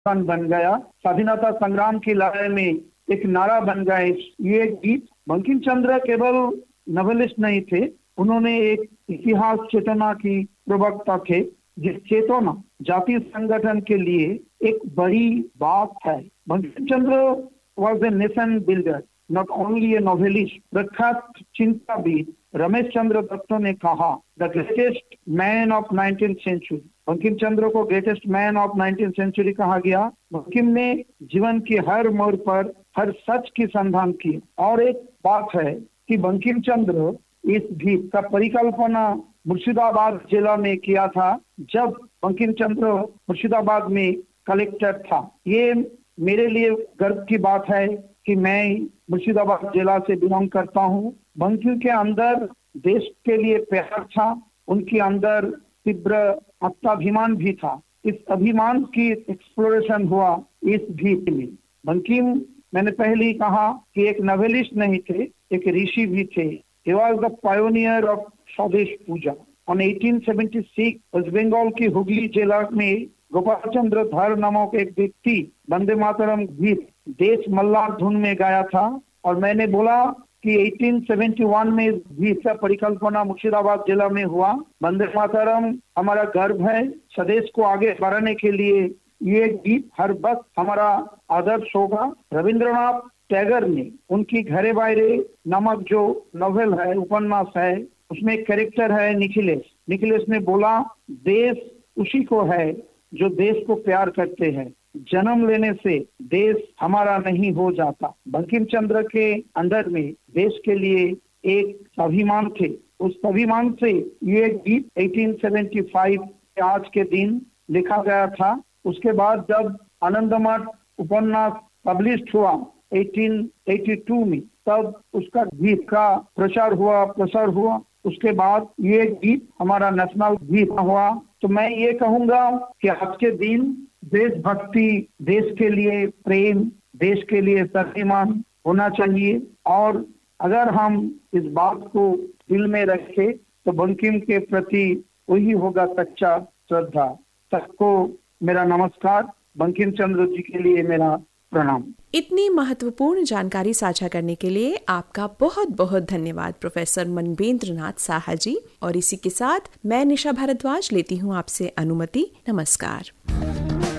बन गया, स्वाधीनता संग्राम की लड़ाई में एक नारा बन गया ये गीत। बंकिम चंद्र केवल नॉवेलिस्ट नहीं थे, उन्होंने एक इतिहास चेतना की प्रवक्ता थे, जिस चेतना जातीय संगठन के लिए एक बड़ी बात है। Bankim Chandra was a nation builder, not only A novelist. प्रख्यात चिंताविद रमेश चंद्र दत्त ने कहा, the greatest man of 19th century. Bankim Chandra को greatest man of 19th century कहा गया। बंकिम ने जीवन के हर मोड़ पर हर सच की संधान की। और एक बात है कि बंकिम चंद्र इस गीत का परिकल्पना मुर्शिदाबाद जिला में किया था, जब बंकिम चंद्र मुर्शिदाबाद में कलेक्टर था। ये मेरे लिए गर्व की बात है कि मैं मुर्शिदाबाद जिला से बिलोंग करता हूँ। बंकिम के अंदर देश के लिए प्यार था, उनके अंदर तीव्र आत्माभिमान भी था। इस अभिमान की एक्सप्लोरेशन हुआ इस गीत में। बंकिम, मैंने पहले ही कहा कि एक नॉवेलिस्ट नहीं थे, एक ऋषि भी थे। He was the pioneer of स्वदेश पूजा। On 1876 वेस्ट बंगाल की हुगली जिला में गोपाल चंद्र धर नामक एक व्यक्ति वंदे मातरम गीत देश मल्लार धुन में गाया था। और मैंने बोला कि 1871 में गीत का परिकल्पना मुर्शिदाबाद जिला में हुआ। वंदे मातरम हमारा गर्व है, स्वदेश को आगे बढ़ाने के लिए ये गीत हर वक्त हमारा आदर्श होगा। रविंद्रनाथ टैगोर ने उनकी घरे बायरे नामक जो नॉवेल है, उपन्यास है, उसमें एक कैरेक्टर है निखिलेश। निखिलेश ने बोला, देश उसी को है जो देश को प्यार करते हैं, जन्म लेने से देश हमारा नहीं हो जाता। बंकिम चंद्र के अंदर में देश के लिए एक स्वाभिमान थे। उस स्वाभिमान से ये गीत 1875 के आज के दिन लिखा गया था। उसके बाद जब आनंदमठ उपन्यास पब्लिश हुआ 1882 में, तब उसका गीत का प्रसार हुआ। उसके बाद ये गीत हमारा नेशनल गीत हुआ। तो मैं ये कहूंगा कि आज के दिन देशभक्ति, देश के लिए प्रेम, देश के लिए स्वाभिमान होना चाहिए। और अगर हम इस बात को दिल में रखें तो बंकिम के प्रति वही होगा सच्चा श्रद्धा। सबको मेरा नमस्कार, बंकिम चंद्र जी के लिए मेरा प्रणाम। इतनी महत्वपूर्ण जानकारी साझा करने के लिए आपका बहुत बहुत धन्यवाद प्रोफेसर मनवेंद्र नाथ साहा जी। और इसी के साथ मैं निशा भारद्वाज लेती हूँ आपसे अनुमति। नमस्कार।